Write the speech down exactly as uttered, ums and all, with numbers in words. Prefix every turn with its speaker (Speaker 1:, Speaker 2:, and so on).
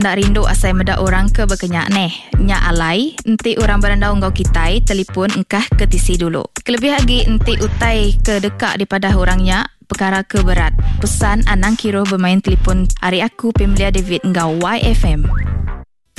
Speaker 1: nak rindu asai medak orang ke berkenyak neh. Nya alai, enti orang berandau ngau kitai, telefon engkah ke tisi dulu. Kelebih lagi enti utai ke dekak daripada orangnya, perkara ke berat. Pesan anang kiro bermain telefon hari aku Pemlia David ngau Y F M.